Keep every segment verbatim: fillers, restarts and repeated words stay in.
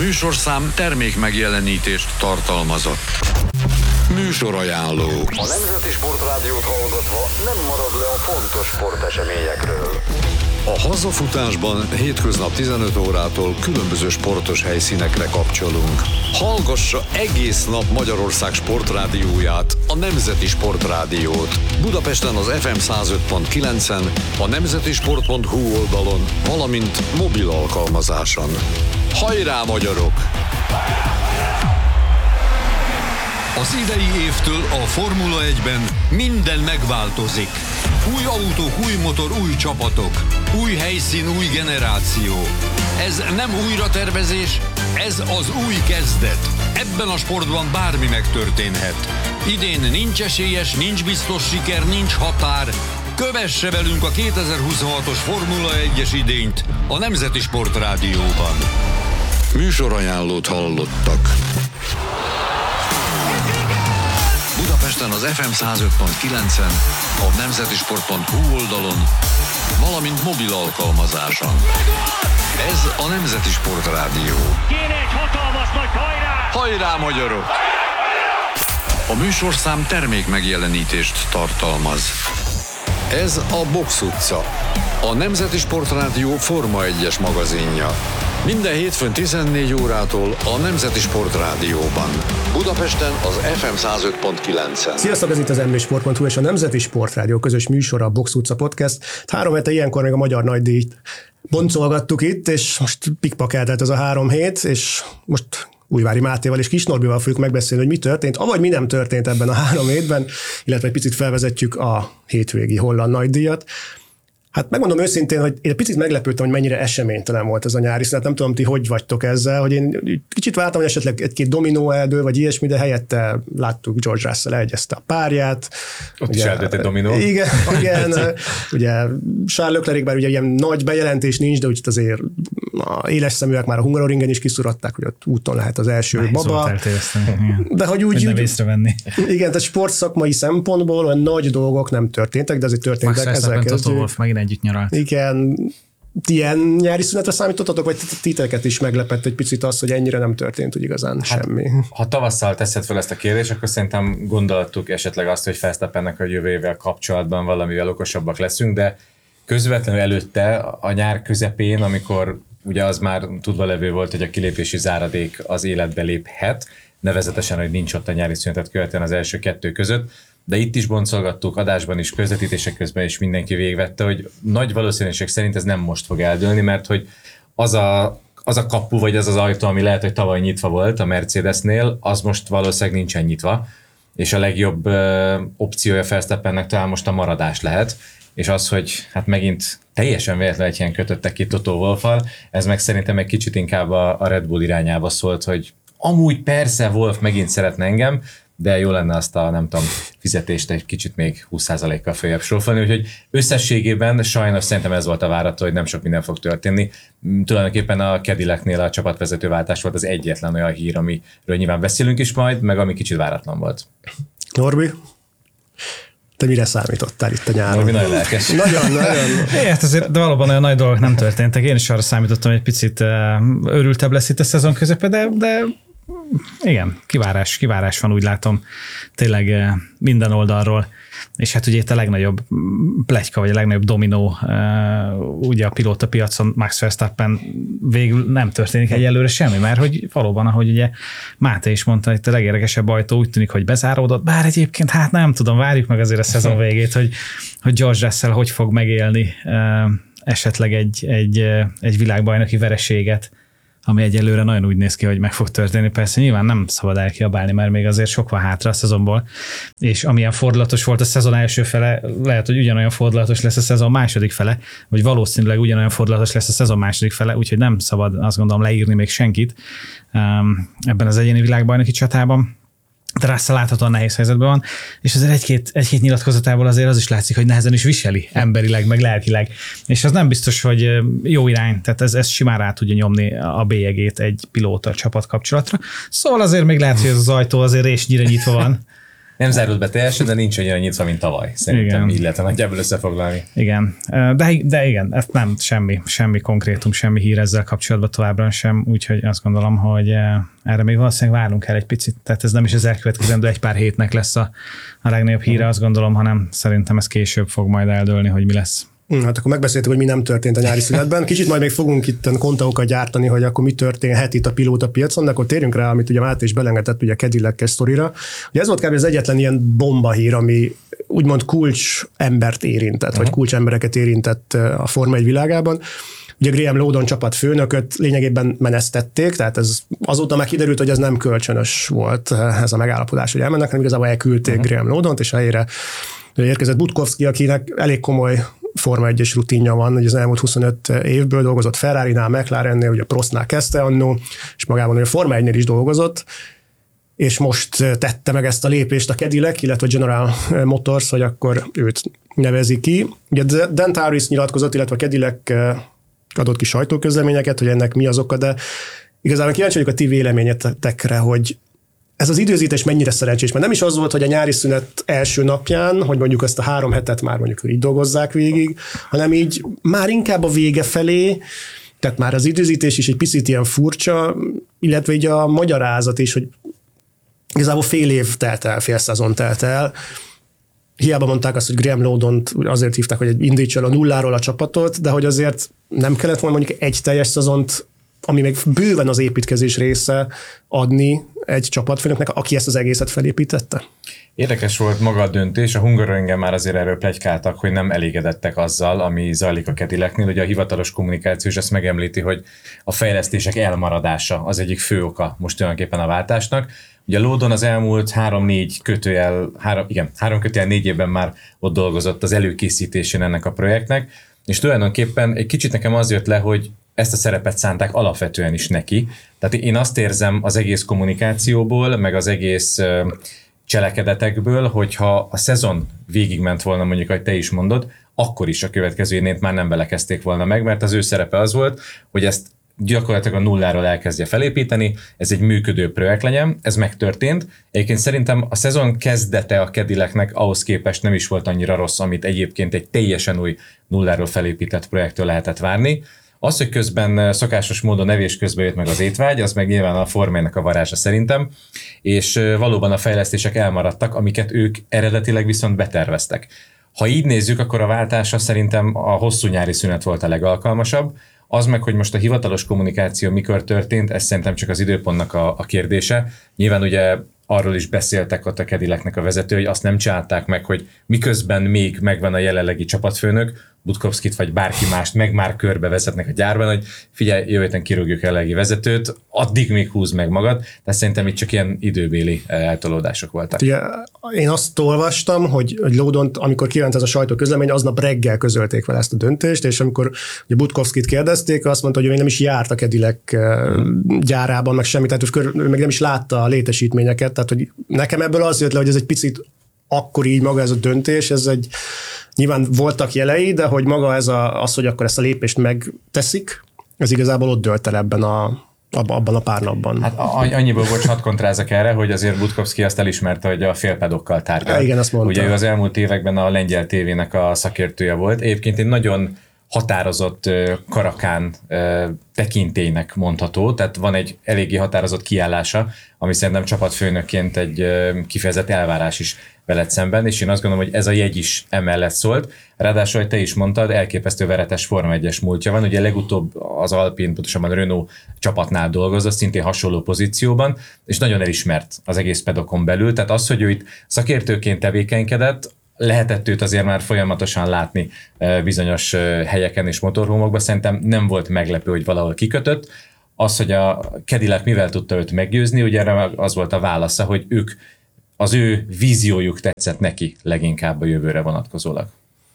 műsorszám termék megjelenítést tartalmazott. Műsorajánló. A Nemzeti Sportrádiót hallgatva nem marad le a fontos sporteseményekről. A hazafutásban hétköznap tizenöt órától különböző sportos helyszínekre kapcsolunk. Hallgassa egész nap Magyarország sportrádióját, a Nemzeti Sportrádiót. Budapesten az ef em száz öt pont kilencen, a nemzetisport pont hu oldalon, valamint mobil alkalmazáson. Hajrá, magyarok! Az idei évtől a Formula egyben minden megváltozik. Új autók, új motor, új csapatok, új helyszín, új generáció. Ez nem újratervezés, ez az új kezdet. Ebben a sportban bármi megtörténhet. Idén nincs esélyes, nincs biztos siker, nincs határ. Kövesse velünk a kétezer-huszonhatos Formula egyes idényt a Nemzeti Sportrádióban. Műsorajánlót hallottak. Budapesten az ef em száz öt pont kilencen, a nemzetisport pont hu oldalon, valamint mobil alkalmazáson. Ez a Nemzeti Sportrádió. Kéne egy hatalmas nagy hajrá! Hajrá, magyarok! A műsorszám termék megjelenítést tartalmaz. Ez a Box utca, a Nemzeti Sportrádió Forma egyes magazinja. Minden hétfőn tizennégy órától a Nemzeti Sportrádióban. Budapesten az ef em száz öt pont kilencen. Sziasztok, ez itt az em bé sport pont hu és a Nemzeti Sportrádió közös műsora, a Box utca podcast. Három hete ilyenkor még a Magyar Nagydíjat boncolgattuk itt, és most pikpak eltelt ez a három hét, és most Újvári Mátéval és Kis Norbival fogjuk megbeszélni, hogy mi történt, avagy mi nem történt ebben a három hétben, illetve egy picit felvezetjük a hétvégi holland nagydíjat. Hát megmondom őszintén, hogy én egy picit meglepődtem, hogy mennyire eseménytelen volt ez a nyári szünet. Nem tudom, ti hogy vagytok ezzel, hogy én kicsit vártam, hogy esetleg egy-két dominó eldől, vagy ilyesmi, de helyette láttuk George Russell elegyezte a párját. Ott ugye, is eldőlt egy dominó. Igen, igen ugye Charles Leclerc, bár ugye ilyen nagy bejelentés nincs, de úgy azért a éles szeműek már a Hungaroringen is kiszúrották, hogy ott úton lehet az első Nehéz baba. De hogy úgy, úgy észrevenni. Igen, tehát sportszakmai szempontból olyan nagy dolgok nem történtek, de azért történtek. Max ezzel kezdjük. Megint együtt nyaralt. Igen, ilyen nyári szünetre számítottatok, vagy titeket is meglepett egy picit az, hogy ennyire nem történt úgy igazán hát, semmi? Ha tavasszal teszed fel ezt a kérdést, akkor szerintem gondoltuk esetleg azt, hogy Verstappennek a jövő évvel kapcsolatban valamivel okosabbak leszünk, de közvetlenül előtte a nyár közepén, amikor ugye az már tudva levő volt, hogy a kilépési záradék az életbe léphet, nevezetesen, hogy nincs ott a nyári szünetet követően az első kettő között, de itt is boncolgattuk, adásban is, közvetítések közben is mindenki végigvette, hogy nagy valószínűség szerint ez nem most fog eldőlni, mert hogy az a, az a kapu, vagy az az ajtó, ami lehet, hogy tavaly nyitva volt a Mercedesnél, az most valószínűleg nincsen nyitva, és a legjobb ö, opciója Verstappennek talán most a maradás lehet, és az, hogy hát megint teljesen véletlenül egy ilyen kötöttek ki Toto Wolffal, ez meg szerintem egy kicsit inkább a, a Red Bull irányába szólt, hogy amúgy persze Wolff megint szeretne engem, de jó lenne azt a, nem tudom, fizetést egy kicsit még húsz százalékkal följebb sorolni, úgyhogy összességében sajnos szerintem ez volt a várható, hogy nem sok minden fog történni. Tulajdonképpen a Cadillacnél a csapatvezetőváltás volt az egyetlen olyan hír, amiről nyilván beszélünk is majd, meg ami kicsit váratlan volt. Norbi? Te mire számítottál itt a nyáron? Norbi nagyon lelkes. Nagyon, nagyon. Hát azért, de valóban olyan nagy dolgok nem történtek. Én is arra számítottam, hogy egy picit örültebb lesz itt a szezon közepe, de, de igen, kivárás, kivárás van, úgy látom, tényleg minden oldalról. És hát ugye itt a legnagyobb pletyka, vagy a legnagyobb dominó ugye a pilótapiacon Max Verstappen végül nem történik egyelőre semmi, mert hogy valóban, ahogy ugye Máté is mondta, itt a legérdekesebb ajtó úgy tűnik, hogy bezáródott, bár egyébként hát nem tudom, várjuk meg azért a szezon végét, hogy, hogy George Russell hogy fog megélni esetleg egy, egy, egy világbajnoki vereséget, ami egyelőre nagyon úgy néz ki, hogy meg fog történni. Persze nyilván nem szabad elkiabálni, mert még azért sok van hátra a szezonból, és amilyen fordulatos volt a szezon első fele, lehet, hogy ugyanolyan fordulatos lesz a szezon második fele, vagy valószínűleg ugyanolyan fordulatos lesz a szezon második fele, úgyhogy nem szabad azt gondolom leírni még senkit ebben az egyéni világbajnoki csatában. De Russell láthatóan nehéz helyzetben van, és azért egy-két, egy-két nyilatkozatából azért az is látszik, hogy nehezen is viseli emberileg, meg lelkileg. És az nem biztos, hogy jó irány, tehát ez, ez simán rá tudja nyomni a bélyegét egy pilóta csapat kapcsolatra. Szóval azért még lehet, hogy ez az ajtó azért résnyire nyitva van. Nem zárult be teljesen, de nincs annyira nyitva, mint tavaly. Szerintem Igen. így lehet nagyjából összefoglalni. Igen, de, de igen, ez nem semmi, semmi konkrétum, semmi hír ezzel kapcsolatban továbbra sem, úgyhogy azt gondolom, hogy erre még valószínűleg várunk el egy picit, tehát ez nem is az elkövetkezendő egy pár hétnek lesz a, a legnagyobb híre, azt gondolom, hanem szerintem ez később fog majd eldőlni, hogy mi lesz. Hát akkor megbeszéltük, hogy mi nem történt a nyári szünetben. Kicsit majd még fogunk itt kontaókat gyártani, hogy akkor mi történhet itt a pilóta piacon, de akkor térjünk rá, amit ugye Máté is belengetett ugye a Cadillac sztorira. Ugye ez volt kb. Az egyetlen ilyen bomba hír, ami úgymond kulcs embert érintett, uh-huh. vagy kulcs embereket érintett a Forma egy világában. Ugye Graham Lowdon csapatfőnököt lényegében menesztették, tehát ez azóta már kiderült, hogy ez nem kölcsönös volt ez a megállapodás, hogy elmennek, hanem igazából elküldték uh-huh. Graham Lowdont, és helyére érkezett Budkowski, akinek elég komoly Forma egyes rutinja van, hogy az elmúlt huszonöt évből dolgozott Ferrarinál, McLarennél, ugye a Prostnál kezdte annó, és magában ugye a Forma egynél is dolgozott, és most tette meg ezt a lépést a Cadillac, illetve a General Motors, hogy akkor őt nevezi ki. Ugye Dan Tauris nyilatkozott, illetve a Cadillac adott ki sajtóközleményeket, hogy ennek mi az oka, de igazából kíváncsi vagyok a ti véleményetekre, hogy ez az időzítés mennyire szerencsés, mert nem is az volt, hogy a nyári szünet első napján, hogy mondjuk ezt a három hetet már mondjuk így dolgozzák végig, hanem így már inkább a vége felé, tehát már az időzítés is egy picit ilyen furcsa, illetve így a magyarázat is, hogy igazából fél év telt el, fél szezon telt el. Hiába mondták azt, hogy Graham Lowdont azért hívták, hogy indítsa el a nulláról a csapatot, de hogy azért nem kellett volna mondjuk egy teljes szezont, ami még bőven az építkezés része, adni egy csapatfőnöknek, aki ezt az egészet felépítette? Érdekes volt maga a döntés, a Hungaroringen már azért erről pletykáltak, hogy nem elégedettek azzal, ami zajlik a Cadillacnél. Ugye a hivatalos kommunikáció is ezt megemlíti, hogy a fejlesztések elmaradása az egyik fő oka most tulajdonképpen a váltásnak. Ugye Lowdon az elmúlt három-négy kötőjel, három, igen, három kötőjel négy évben már ott dolgozott az előkészítésén ennek a projektnek, és tulajdonképpen egy kicsit nekem az jött le, hogy ezt a szerepet szánták alapvetően is neki. Tehát én azt érzem az egész kommunikációból, meg az egész cselekedetekből, hogyha a szezon végigment volna, mondjuk, ahogy te is mondod, akkor is a következő évnél már nem belekezdték volna meg, mert az ő szerepe az volt, hogy ezt gyakorlatilag a nulláról elkezdje felépíteni, ez egy működő projekt legyen, ez megtörtént. Egyébként szerintem a szezon kezdete a Cadillacnek ahhoz képest nem is volt annyira rossz, amit egyébként egy teljesen új nulláról felépített projektől lehetett várni. Az, hogy közben szokásos módon evés közben jött meg az étvágy, az meg nyilván a formának a varázsa szerintem, és valóban a fejlesztések elmaradtak, amiket ők eredetileg viszont beterveztek. Ha így nézzük, akkor a váltása szerintem a hosszú nyári szünet volt a legalkalmasabb. Az meg, hogy most a hivatalos kommunikáció mikor történt, ez szerintem csak az időpontnak a, a kérdése. Nyilván ugye arról is beszéltek ott a Cadillacnek a vezető, hogy azt nem csinálták meg, hogy miközben még megvan a jelenlegi csapatfőnök, Budkowskit vagy bárki mást meg már körbe vezetnek a gyárban, hogy figyelj, jövő héten kirúgjuk a jelenlegi vezetőt, addig még húzd meg magad, de szerintem itt csak ilyen időbéli eltolódások voltak. Ugye, én azt olvastam, hogy, hogy Lowdont, amikor kívánt ez a sajtóközlemény, aznap reggel közölték vele ezt a döntést, és amikor ugye Budkowskit kérdezték, azt mondta, hogy ő még nem is járt a Cadillac hmm. gyárában, meg semmit, tehát ő meg nem is látta a létesítményeket, tehát hogy nekem ebből az jött le, hogy ez egy picit akkor így maga ez a döntés, ez egy nyilván voltak jelei, de hogy maga ez a, az, hogy akkor ezt a lépést megteszik, ez igazából ott dölt el ebben a, abban a pár napban. Hát annyiból, bocs, hadd kontrázok erre, hogy azért Budkowski azt elismerte, hogy a félpedokkal tárgyal. Ja, igen, azt mondta. Ugye ő az elmúlt években a lengyel tévének a szakértője volt. Egyébként egy nagyon határozott karakán tekintélynek mondható, tehát van egy eléggé határozott kiállása, ami szerintem csapatfőnökként egy kifejezett elvárás is veled szemben, és én azt gondolom, hogy ez a jegy is emellett szólt. Ráadásul, hogy te is mondtad, elképesztő veretes Forma egyes múltja van, ugye legutóbb az Alpine, pontosabban a Renault csapatnál dolgozott, szintén hasonló pozícióban, és nagyon elismert az egész pedokon belül, tehát az, hogy ő itt szakértőként tevékenykedett, lehetett őt azért már folyamatosan látni bizonyos helyeken és motorhómokban, szerintem nem volt meglepő, hogy valahol kikötött. Az, hogy a Cadillac mivel tudta őt meggyőzni, ugye erre az volt a válasza, hogy ők, az ő víziójuk tetszett neki leginkább a jövőre vonatkozólag.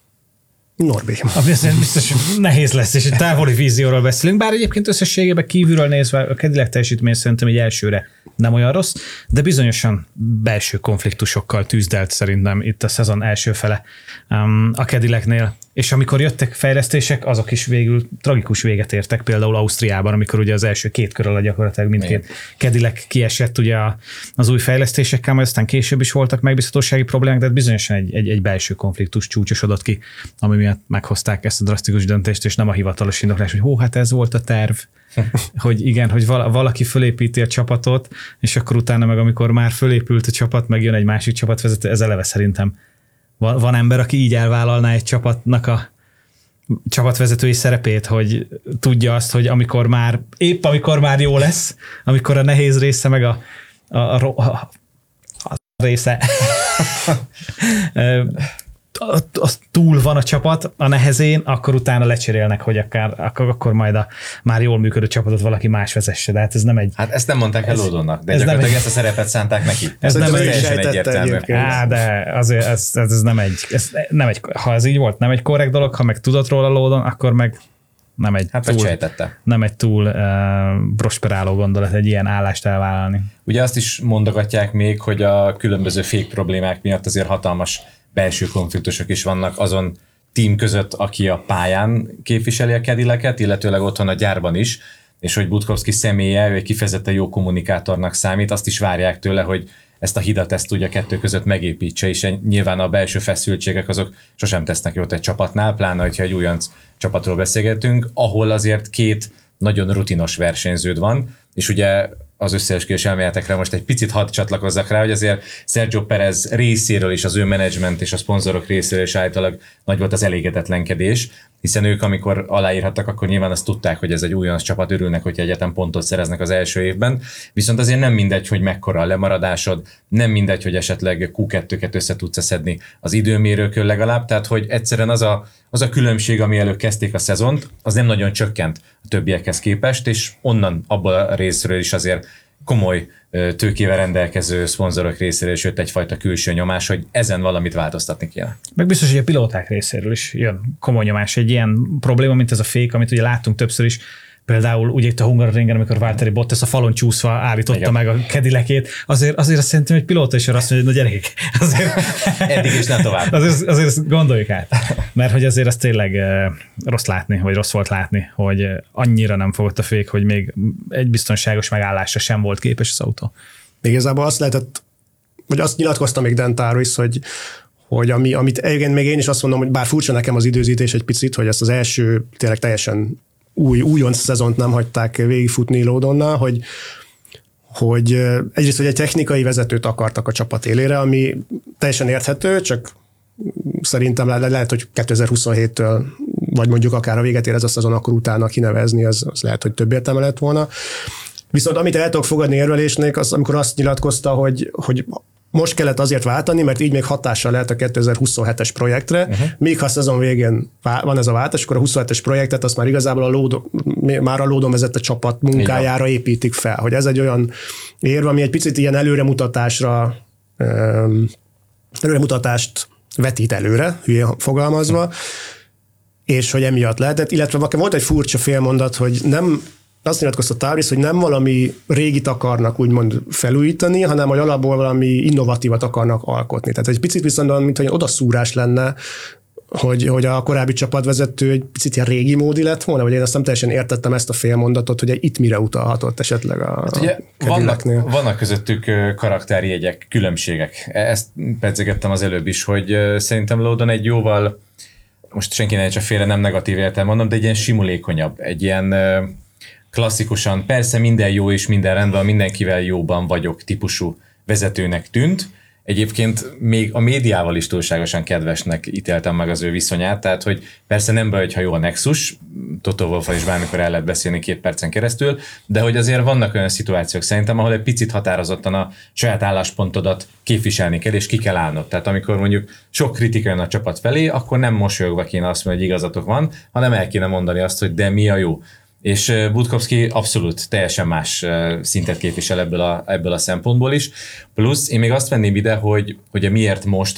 Norbi. Biztos, biztos nehéz lesz, és egy távoli vízióról beszélünk, bár egyébként összességében kívülről nézve a Cadillac teljesítmény szerintem egy elsőre nem olyan rossz, de bizonyosan belső konfliktusokkal tűzdelt szerintem itt a szezon első fele a Cadillacnél, és amikor jöttek fejlesztések, azok is végül tragikus véget értek, például Ausztriában, amikor ugye az első két kör alatt gyakorlatilag mindkét Cadillac kiesett ugye az új fejlesztésekkel, majd aztán később is voltak megbízhatósági problémák, de bizonyosan egy, egy, egy belső konfliktus csúcsosodott ki, ami miatt meghozták ezt a drasztikus döntést, és nem a hivatalos indoklás, hogy hó, hát ez volt a terv, hogy igen, hogy valaki fölépíti a csapatot, és akkor utána meg, amikor már fölépült a csapat, meg jön egy másik csapatvezető, ez eleve szerintem van, van ember, aki így elvállalná egy csapatnak a csapatvezetői szerepét, hogy tudja azt, hogy amikor már, épp amikor már jó lesz, amikor a nehéz része, meg a, a, a, a, a része az túl van a csapat a nehezén, akkor utána lecserélnek, hogy akár, akkor, akkor majd a már jól működő csapatot valaki más vezesse, de hát ez nem egy... Hát ezt nem mondták el Lodonnak, de gyakorlatilag ezt a szerepet szánták neki. Ez, ez nem egy teljesen egyértelmű. Á, de azért ez, ez, ez, nem egy, ez nem egy, ha ez így volt, nem egy korrekt dolog, ha meg tudott róla Lodon, akkor meg nem egy hát túl, nem egy túl uh, prosperáló gondolat egy ilyen állást elvállalni. Ugye azt is mondogatják még, hogy a különböző fék problémák miatt azért hatalmas belső konfliktusok is vannak azon tím között, aki a pályán képviseli a Cadillacet, illetőleg otthon a gyárban is, és hogy Budkowski személye, ő egy kifejezetten jó kommunikátornak számít, azt is várják tőle, hogy ezt a hidat ezt ugye a kettő között megépítse, és nyilván a belső feszültségek azok sosem tesznek jót egy csapatnál, pláne, hogyha egy újonc csapatról beszélgetünk, ahol azért két nagyon rutinos versenyződ van, és ugye az összeesküvés elméletekre most egy picit hadd csatlakozzak rá, hogy azért Sergio Perez részéről is, az ő menedzsment és a szponzorok részéről is állítólag nagy volt az elégedetlenkedés, hiszen ők, amikor aláírhattak, akkor nyilván azt tudták, hogy ez egy újonc csapat, örülnek, hogyha egyetem pontot szereznek az első évben, viszont azért nem mindegy, hogy mekkora a lemaradásod, nem mindegy, hogy esetleg kú kettőket össze tudsz szedni az időmérőkön legalább, tehát hogy egyszerűen az a, az a különbség, ami előtt kezdték a szezont, az nem nagyon csökkent a többiekhez képest, és onnan abból a részről is azért komoly tőkével rendelkező szponzorok részéről is jött egyfajta külső nyomás, hogy ezen valamit változtatni kéne. Meg biztos, hogy a pilóták részéről is jön komoly nyomás. Egy ilyen probléma, mint ez a fék, amit ugye láttunk többször is, például ugye itt a Hungaroringen, amikor Valtteri Bottas a falon csúszva állította igen. meg a Cadillacét, azért, azért azt szerintem egy pilóta is azt mondja, hogy na gyerekek, azért... Eddig is nem tovább. Azért, azért ezt gondoljuk át. Mert hogy azért az tényleg rossz látni, vagy rossz volt látni, hogy annyira nem fogott a fék, hogy még egy biztonságos megállásra sem volt képes az autó. Igazából azt lehetett, vagy azt nyilatkoztam még Dan Tarvis, hogy hogy ami, amit egyébként még én is azt mondom, hogy bár furcsa nekem az időzítés egy picit, hogy ezt az első tényleg teljesen új, újonc szezont nem hagyták végigfutni Lodonnal, hogy, hogy egyrészt, hogy egy technikai vezetőt akartak a csapat élére, ami teljesen érthető, csak szerintem le, lehet, hogy kétezer-huszonhéttől, vagy mondjuk akár a véget ér ez a szezon, akkor utána kinevezni, az, az lehet, hogy több értelme lett volna. Viszont amit el tudok fogadni érvelésnék, az amikor azt nyilatkozta, hogy, hogy most kellett azért váltani, mert így még hatással lehet a kétezer-huszonhetes projektre, uh-huh. míg ha a szezon végén van ez a váltás, akkor a huszonhetes projektet azt már igazából a Lodon, már a Lodon vezette csapat munkájára építik fel, hogy ez egy olyan érv, ami egy picit ilyen előremutatásra előremutatást vetít előre, hülyén fogalmazva, uh-huh. és hogy emiatt lehetett, illetve volt egy furcsa félmondat, hogy nem azt nyilatkozta Tarvis, hogy nem valami régit akarnak úgymond felújítani, hanem hogy alapból valami innovatívat akarnak alkotni. Tehát egy picit viszont, mint hogy odaszúrás lenne, hogy, hogy a korábbi csapatvezető egy picit ilyen régi módi lett volna, vagy én azt nem teljesen értettem ezt a félmondatot, hogy itt mire utalhatott esetleg a, hát ugye, a vannak, vannak közöttük karakterjegyek, különbségek. Ezt pedzegettem az előbb is, hogy szerintem Lodon egy jóval, most senki ne csak félre, nem negatív értelem mondom, de egy ilyen simulékonyabb, egy ilyen klasszikusan, persze minden jó és minden rendben, mindenkivel jóban vagyok típusú vezetőnek tűnt. Egyébként még a médiával is túlságosan kedvesnek ítéltem meg az ő viszonyát, tehát hogy persze nem baj, hogyha jó a nexus, Toto Wolffal is bármikor el lehet beszélni két percen keresztül, de hogy azért vannak olyan szituációk szerintem, ahol egy picit határozottan a saját álláspontodat képviselni kell, és ki kell állnod. Tehát amikor mondjuk sok kritika jön a csapat felé, akkor nem mosolyogva kéne azt mondani, hogy igazatok van, hanem el kéne mondani azt, hogy de mi a jó. És Budkowski abszolút teljesen más szintet képvisel ebből a, ebből a szempontból is. Plusz én még azt venném ide, hogy, hogy miért most